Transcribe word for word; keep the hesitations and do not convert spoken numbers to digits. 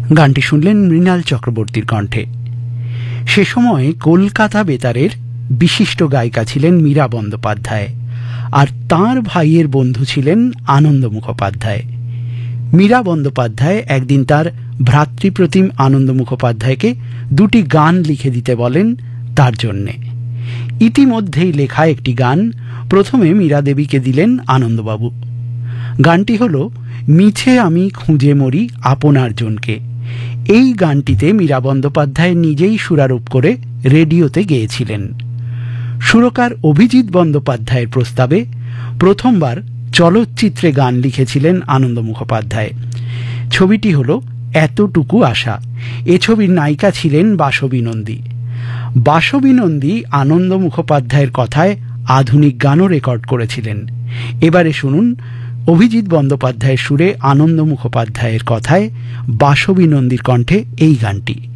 গানটি শুনলেন মৃণাল চক্রবর্তীর কণ্ঠে। সে সময় কলকাতা বেতারের বিশিষ্ট গায়িকা ছিলেন মীরা বন্দ্যোপাধ্যায়, আর তাঁর ভাইয়ের বন্ধু ছিলেন আনন্দ মুখোপাধ্যায়। মীরা বন্দ্যোপাধ্যায় একদিন তার ভ্রাতৃপ্রতিম আনন্দ মুখোপাধ্যায়কে দুটি গান লিখে দিতে বলেন তার জন্যে। ইতিমধ্যেই লেখা একটি গান প্রথমে মীরা দেবীকে দিলেন আনন্দবাবু। গানটি হল মিছে আমি খুঁজে মরি আপনার জনকে। এই গানটিতে মীরা বন্দ্যোপাধ্যায় নিজেই সুরারোপ করে রেডিওতে গেয়েছিলেন। সুরকার অভিজিৎ বন্দ্যোপাধ্যায়ের প্রস্তাবে প্রথমবার চলচ্চিত্রে গান লিখেছিলেন আনন্দ মুখোপাধ্যায়। ছবিটি হল এতটুকু আশা। এ ছবির নায়িকা ছিলেন বাসবী নন্দী। বাসবী নন্দী আনন্দ মুখোপাধ্যায়ের কথায় আধুনিক গানও রেকর্ড করেছিলেন। এবারে শুনুন অভিজিৎ বন্দ্যোপাধ্যায়ের সুরে আনন্দ মুখোপাধ্যায়ের কথায় বাসবী নন্দীর কণ্ঠে এই গানটি।